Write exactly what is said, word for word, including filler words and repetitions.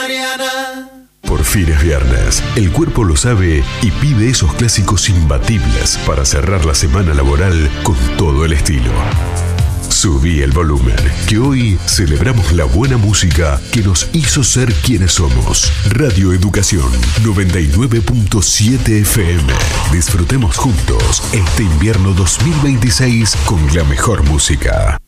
Mariana. Por fin es viernes, el cuerpo lo sabe y pide esos clásicos imbatibles para cerrar la semana laboral con todo el estilo. Subí el volumen, que hoy celebramos la buena música que nos hizo ser quienes somos. Radio Educación noventa y nueve punto siete F M. Disfrutemos juntos este invierno dos mil veintiséis con la mejor música.